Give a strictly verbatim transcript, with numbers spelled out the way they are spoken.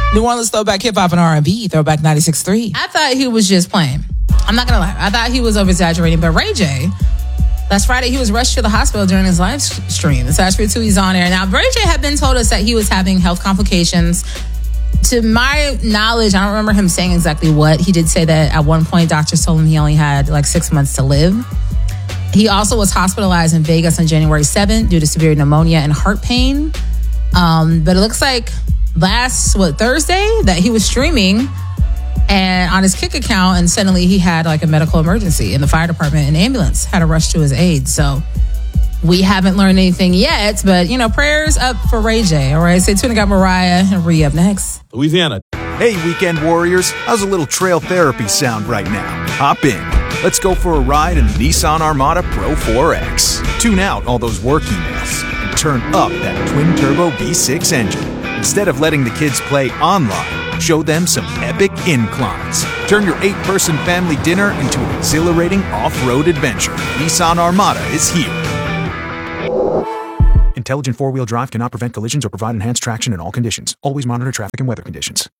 New Orleans throwback hip hop and R and B, Throwback ninety-six point three. I thought he was just playing. I'm not gonna lie. I thought he was over exaggerating. But Ray J, last Friday, he was rushed to the hospital during his live stream. It's actually two. He's on air now. Ray J had been told us that he was having health complications. To my knowledge, I don't remember him saying exactly what. He did say that at one point, doctors told him he only had like six months to live. He also was hospitalized in Vegas on January seventh due to severe pneumonia and heart pain. Um, but it looks like last, what, Thursday, that he was streaming and on his Kick account, and suddenly he had like a medical emergency, and the fire department and ambulance had to rush to his aid. So we haven't learned anything yet, but, you know, prayers up for Ray J. All right, stay tuned. I got Mariah and Rhea up next. Louisiana. Hey, weekend warriors. How's a little trail therapy sound right now? Hop in. Let's go for a ride in the Nissan Armada Pro four X. Tune out all those work emails and turn up that twin-turbo V six engine. Instead of letting the kids play online, show them some epic inclines. Turn your eight-person family dinner into an exhilarating off-road adventure. Nissan Armada is here. Intelligent four-wheel drive cannot prevent collisions or provide enhanced traction in all conditions. Always monitor traffic and weather conditions.